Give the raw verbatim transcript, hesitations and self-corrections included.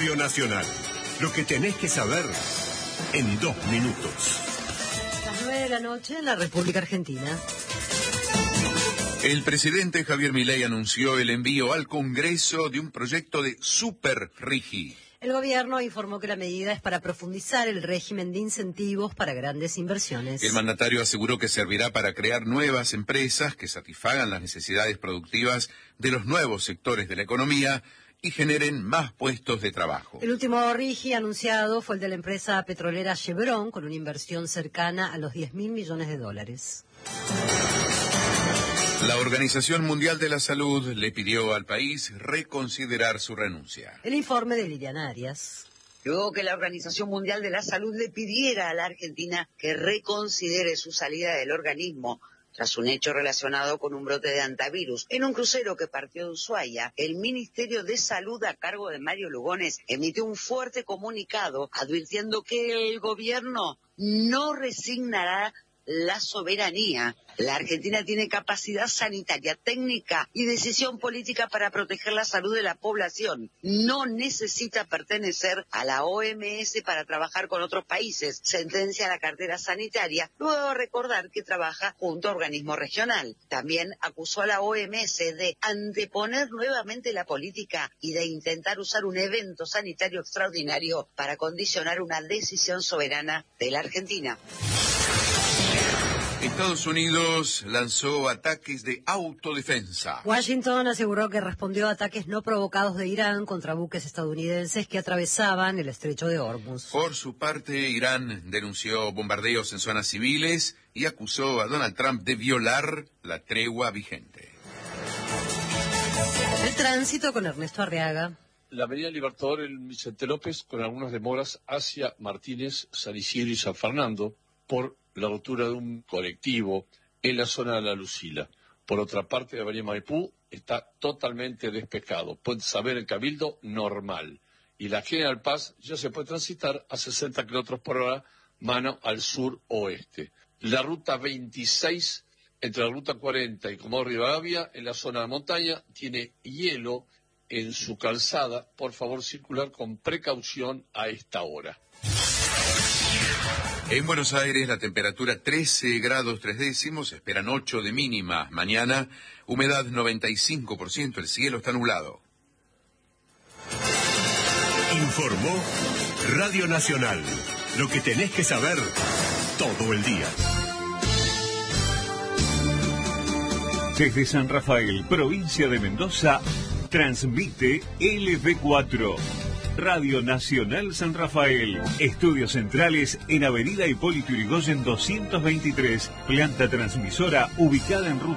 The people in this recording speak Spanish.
Radio Nacional. Lo que tenés que saber en dos minutos. Las nueve de la noche en la República Argentina. El presidente Javier Milei anunció el envío al Congreso de un proyecto de Super RIGI. El gobierno informó que la medida es para profundizar el régimen de incentivos para grandes inversiones. El mandatario aseguró que servirá para crear nuevas empresas que satisfagan las necesidades productivas de los nuevos sectores de la economía y generen más puestos de trabajo. El último RIGI anunciado fue el de la empresa petrolera Chevron, con una inversión cercana a los diez mil millones de dólares. La Organización Mundial de la Salud le pidió al país reconsiderar su renuncia. El informe de Liliana Arias. Luego que la Organización Mundial de la Salud le pidiera a la Argentina que reconsidere su salida del organismo tras un hecho relacionado con un brote de antivirus. En un crucero que partió de Ushuaia, el Ministerio de Salud a cargo de Mario Lugones emitió un fuerte comunicado advirtiendo que el gobierno no resignará la soberanía. La Argentina tiene capacidad sanitaria, técnica y decisión política para proteger la salud de la población. No necesita pertenecer a la O M S para trabajar con otros países, sentencia la cartera sanitaria, luego de recordar que trabaja junto a organismo regional. También acusó a la O M S de anteponer nuevamente la política y de intentar usar un evento sanitario extraordinario para condicionar una decisión soberana de la Argentina. Estados Unidos lanzó ataques de autodefensa. Washington aseguró que respondió a ataques no provocados de Irán contra buques estadounidenses que atravesaban el estrecho de Hormuz. Por su parte, Irán denunció bombardeos en zonas civiles y acusó a Donald Trump de violar la tregua vigente. El tránsito con Ernesto Arriaga. La avenida Libertador en Vicente López, con algunas demoras hacia Martínez, San Isidro y San Fernando, por la rotura de un colectivo en la zona de La Lucila. Por otra parte, la avenida Maipú está totalmente despejado. Puede saber el Cabildo normal. Y la General Paz ya se puede transitar a sesenta kilómetros por hora, mano al sur-oeste. La ruta veintiséis, entre la ruta cuarenta y Comodoro Rivadavia, en la zona de montaña, tiene hielo en su calzada. Por favor, circular con precaución a esta hora. En Buenos Aires la temperatura trece grados tres décimos, esperan ocho de mínima mañana, humedad noventa y cinco por ciento, el cielo está nublado. Informó Radio Nacional, lo que tenés que saber todo el día. Desde San Rafael, provincia de Mendoza, transmite L V cuatro. Radio Nacional San Rafael. Estudios centrales en Avenida Hipólito Yrigoyen doscientos veintitrés. Planta transmisora ubicada en ruta